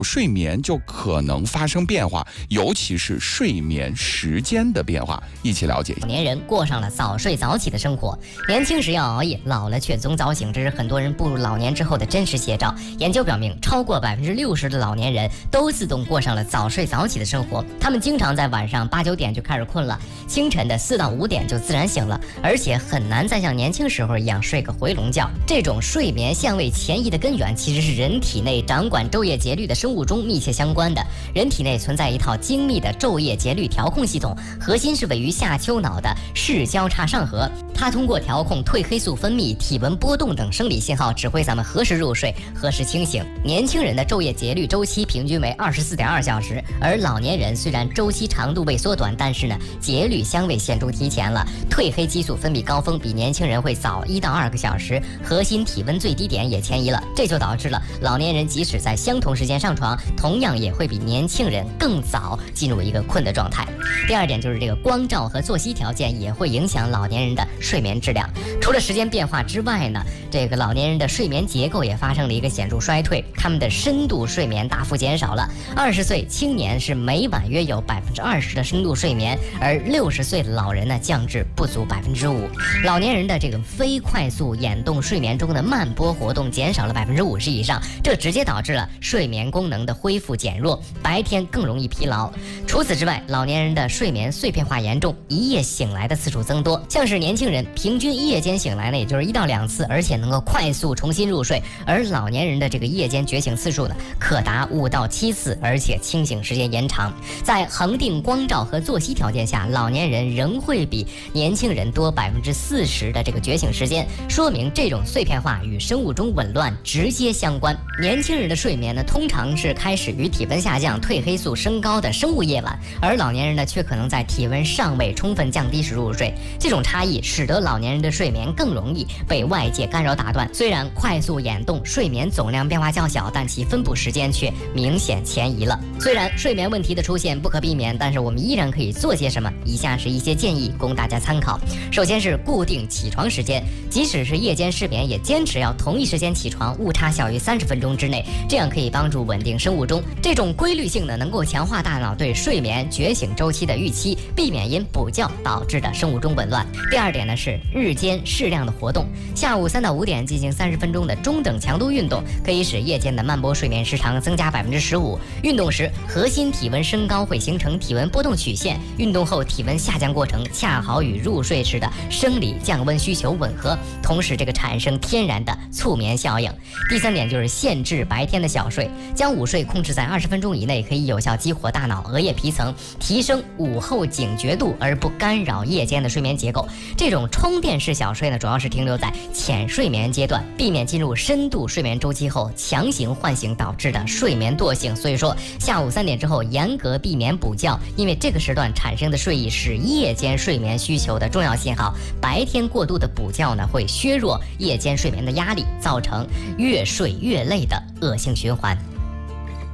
睡眠就可能发生变化，尤其是睡眠时间的变化，一起了解一下。 老年人过上了早睡早起的生活，年轻时要熬夜，老了却总早醒，这是很多人步入老年之后的真实写照。研究表明，超过60%的老年人都自动过上了早睡早起的生活，他们经常在晚上8、9点就开始困了，清晨的4到5点就自然醒了，而且很难再像年轻时候一样睡个回笼觉。这种睡眠相位前移的根源，其实是人体内掌管昼夜节律的生物钟密切相关的。人体内存在一套精密的昼夜节律调控系统，核心是位于下丘脑的视交叉上核，它通过调控褪黑素分泌、体温波动等生理信号，指挥咱们何时入睡、何时清醒。年轻人的昼夜节律周期平均为24.2小时，而老年人虽然周期长度未缩短，但是呢，节律相位显著提前了。褪黑激素分泌高峰比年轻人会早1到2个小时，核心体温最低点也前移了，这就导致了老年人即使在相同时间上床，同样也会比年轻人更早进入一个困的状态。第二点就是这个光照和作息条件也会影响老年人的睡眠质量。除了时间变化之外呢，这个老年人的睡眠结构也发生了一个显著衰退，他们的深度睡眠大幅减少了。20岁青年是每晚约有20%的深度睡眠，而60岁的老人呢降至不足5%。老年人的这个非快速眼动睡眠中的慢波活动减少了50%以上，这直接导致了睡眠功能的恢复减弱，白天更容易疲劳。除此之外，老年人的睡眠碎片化严重，一夜醒来的次数增多。像是年轻人平均一夜间醒来呢，也就是1到2次，而且能够快速重新入睡；而老年人的这个夜间觉醒次数呢，可达5到7次，而且清醒时间延长。在恒定光照和作息条件下，老年人仍会比年轻人多40%的这个觉醒时间，说明这种碎片化与生物钟紊乱直接相关。年轻人的睡眠呢，通常是开始于体温下降、褪黑素升高的生物夜晚，而老年人呢，却可能在体温尚未充分降低时入睡。这种差异使得老年人的睡眠更容易被外界干扰打断。虽然快速眼动睡眠总量变化较小，但其分布时间却明显前移了。虽然睡眠问题的出现不可避免，但是我们依然可以做些什么。以下是一些建议供大家参考。首先是固定起床时间，即使是夜间失眠，也坚持要同一时间起床，误差小于30分钟之内，这样可以帮助稳定生物钟。这种规律性呢，能够强化大脑对睡眠觉醒周期的预期，避免因补觉导致的生物钟紊乱。第二点呢是日间适量的活动，下午3到5点进行30分钟的中等强度运动，可以使夜间的慢波睡眠时长增加15%。运动时核心体温升高会形成体温波动曲线，运动后体温下降过程恰好与入睡时的生理降温需求吻合，同时这个产生天然的促眠效应。第三点就是限制白天的小睡，将午睡控制在20分钟以内，可以有效激活大脑额叶皮层，提升午后警觉度，而不干扰夜间的睡眠结构。这种充电式小睡呢，主要是停留在浅睡眠阶段，避免进入深度睡眠周期后强行唤醒导致的睡眠惰性。所以说下午3点之后严格避免补觉，因为这个时段产生的睡意是夜间睡眠需求的重要信号。白天过度的补觉呢，会削弱夜间睡眠的压力，造成越睡越累的恶性循环。